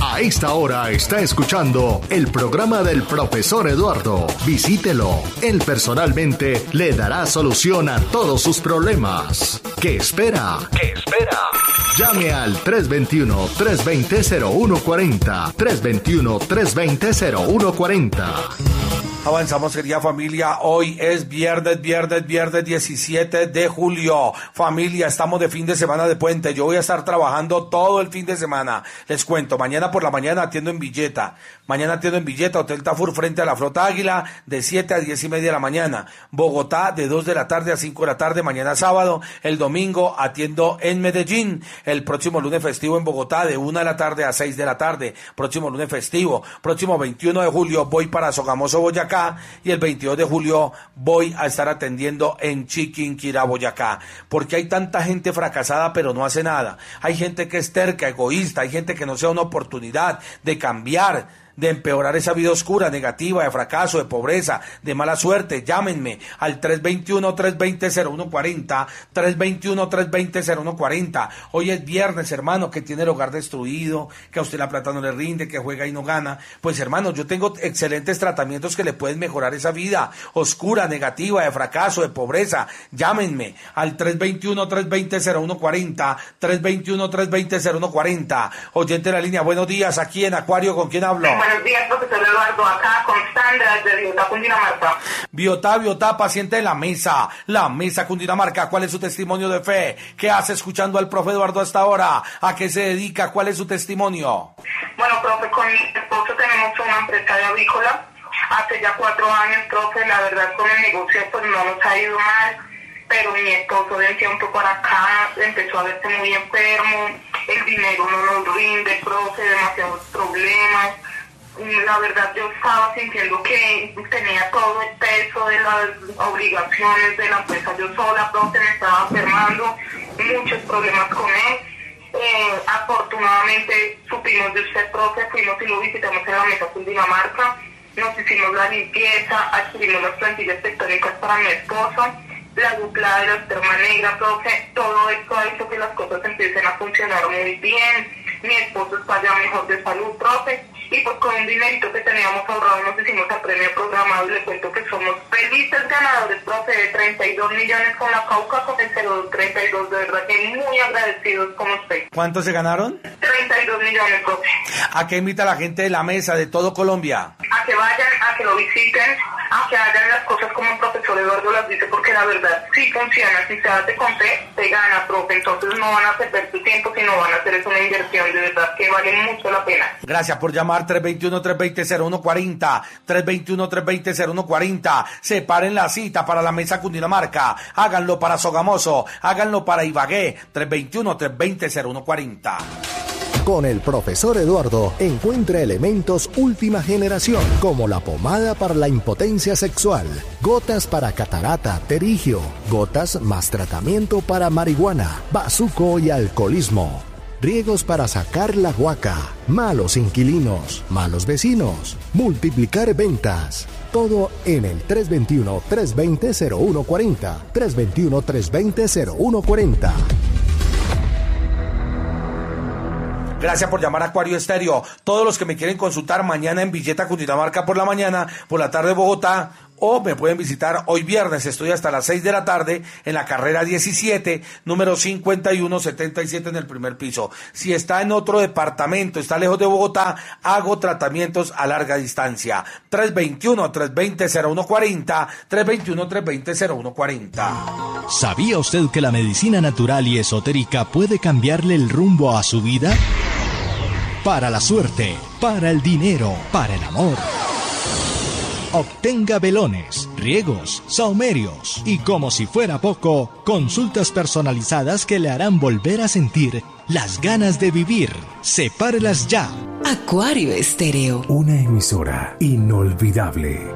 A esta hora está escuchando el programa del profesor Eduardo. Visítelo. Él personalmente le dará solución a todos sus problemas. ¿Qué espera? ¿Qué espera? Llame al 321-320-0140. 321-320-0140. Avanzamos, querida familia. Hoy es viernes 17 de julio. Familia, estamos de fin de semana de puente. Yo voy a estar trabajando todo el fin de semana. Les cuento, mañana por la mañana atiendo en Villeta. Hotel Tafur frente a la Flota Águila, de 7 a 10 y media de la mañana. Bogotá, de 2 de la tarde a 5 de la tarde, mañana sábado. El domingo atiendo en Medellín. El próximo lunes festivo en Bogotá, de 1 de la tarde a 6 de la tarde. Próximo lunes festivo. Próximo 21 de julio voy para Sogamoso, Boyacá. Y el 22 de julio voy a estar atendiendo en Chiquinquirá, Boyacá. Porque hay tanta gente fracasada pero no hace nada. Hay gente que es terca, egoísta, hay gente que no se da una oportunidad de cambiar, de empeorar esa vida oscura, negativa, de fracaso, de pobreza, de mala suerte. Llámenme al 321-320-0140, 321-320-0140. Hoy es viernes, hermano, que tiene el hogar destruido, que a usted la plata no le rinde, que juega y no gana. Pues, hermano, yo tengo excelentes tratamientos que le pueden mejorar esa vida oscura, negativa, de fracaso, de pobreza. Llámenme al 321-320-0140, 321-320-0140. Oyente de la línea, buenos días, aquí en Acuario, ¿con quién hablo? Buenos días, profesor Eduardo, acá con Sandra de Biotá, Cundinamarca. Biotá, paciente de la mesa Cundinamarca. ¿Cuál es su testimonio de fe? ¿Qué hace escuchando al profe Eduardo hasta ahora? ¿A qué se dedica? ¿Cuál es su testimonio? Bueno, profe, con mi esposo tenemos una empresa de avícola. Hace ya 4 años, profe, la verdad con el negocio pues no nos ha ido mal, pero mi esposo de un tiempo para acá empezó a verse muy enfermo, el dinero no nos rinde, profe, demasiados problemas. La verdad yo estaba sintiendo que tenía todo el peso de las obligaciones de la empresa yo sola, profe, me estaba enfermando, muchos problemas con él. Afortunadamente supimos de usted, profe, fuimos y lo visitamos en la mesa Cundinamarca, nos hicimos la limpieza, adquirimos las plantillas tectónicas para mi esposo, la dupla de la esperma negra, profe, todo esto ha hecho que las cosas empiecen a funcionar muy bien. Mi esposo está ya mejor de salud, profe, y pues con un dinerito que teníamos ahorrado nos hicimos el premio programado y le cuento que somos felices ganadores, profe, de 32 millones con la Cauca, con el 0232, de verdad que muy agradecidos con usted. ¿Cuánto se ganaron? 32 millones, profe. ¿A qué invita a la gente de la mesa de todo Colombia? A que vayan, a que lo visiten, a que hagan las cosas como el profesor Eduardo las dice, porque la verdad sí funciona, si se hace con fe, se gana, profe, entonces no van a perder su tiempo, sino van a hacer es una inversión, de verdad que vale mucho la pena. Gracias por llamar, 321-320-0140, 321-320-0140, separen la cita para la mesa Cundinamarca, háganlo para Sogamoso, háganlo para Ibagué, 321-320-0140. Con el profesor Eduardo encuentra elementos última generación, como la pomada para la impotencia sexual, gotas para catarata, pterigio, gotas más tratamiento para marihuana, bazuco y alcoholismo, riegos para sacar la guaca, malos inquilinos, malos vecinos, multiplicar ventas. Todo en el 321-320-0140, 321-320-0140. Gracias por llamar a Acuario Estéreo. Todos los que me quieren consultar mañana en Villeta, Cundinamarca por la mañana, por la tarde Bogotá, o me pueden visitar hoy viernes, estoy hasta las 6 de la tarde en la carrera 17, número 5177 en el primer piso. Si está en otro departamento, está lejos de Bogotá, hago tratamientos a larga distancia. 321-320-0140, 321-320-0140. ¿Sabía usted que la medicina natural y esotérica puede cambiarle el rumbo a su vida? Para la suerte, para el dinero, para el amor. Obtenga velones, riegos, saumerios y, como si fuera poco, consultas personalizadas que le harán volver a sentir las ganas de vivir. Sepárelas ya. Acuario Estéreo. Una emisora inolvidable.